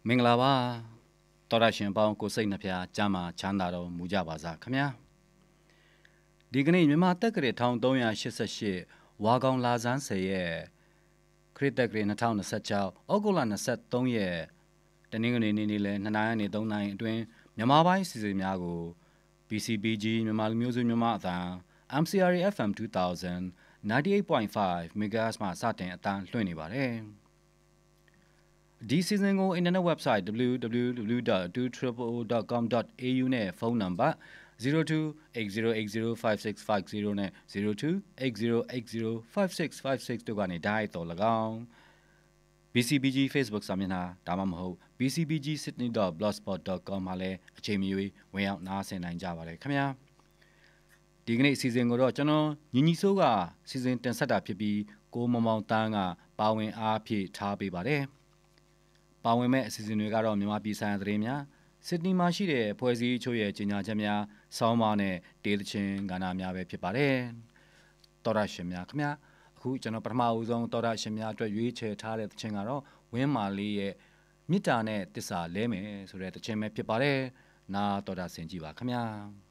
မင်္ဂလာပါတော်ရရှင်ပေါင်းကိုစိတ်နှဖျားကျမ်းမာချမ်းသာတော်မူကြပါစားခင်ဗျာဒီကနေ့မြန်မာတက္ကရာ1388ဝါကောင်လာဇန်း10ရဲ့ခရစ်တက္ကရာ2026ဩဂုတ်လ23ရက်တနင်္ဂနွေနေ့နေ့လယ်2နာရီနဲ့3နာရီအတွင်းမြန်မာပိုင်းစီစဉ်များကို BCBG မြန်မာလူမျိုးစုမြန်မာအသံ MCRA FM 2000 98.5 MHz မှာစတင်အသံလွှင့်နေပါတယ်ဒီစီဇန်ကို internet website www.200.com.au နဲ့ဖုန်းနံပါတ်0280805650နဲ့0280805656တို့ကနေဓာတ်တော်၎င်း BCBG Facebook စာမျက်နှာဒါမှမဟုတ် bcbgsydney.blogspot.com မှာလည်းအချိန်မီဝင်ရောက်နားဆင်နိုင်ကြပါတယ်ခင်ဗျာဒီကနေ့အစီအစဉ်ကိုတော့ကျွန်တော်ညီညီစိုးကစီစဉ်တင်ဆက်တာဖြစ်ပြီးကိုမောင်မောင်တန်းကပါဝင်အားဖြည့်ထားပေးပါတယ်ပါဝင်မဲ့အစီအစဉ်တွေကတော့မြန်မာပြည်ဆိုင်ရာသတင်းများစစ်နီမှာရှိတဲ့ဖွဲ့စည်းချို့ရဲ့ကြီးညာချက်များစောင်းမနဲ့ဒေသချင်းကဏ္ဍများပဲဖြစ်ပါတယ်တော်ရရှင်များခင်ဗျာအခုကျွန်တော်ပထမဦးဆုံးတော်ရရှင်များအတွက်ရွေးချယ်ထားတဲ့သချင်းကတော့ဝင်းမာလေးရဲ့မြစ်တာနဲ့တစ္ဆာလဲမယ်ဆိုတဲ့သချင်းပဲဖြစ်ပါတယ်နာတော်ရဆင်ကြည့်ပါခင်ဗျာ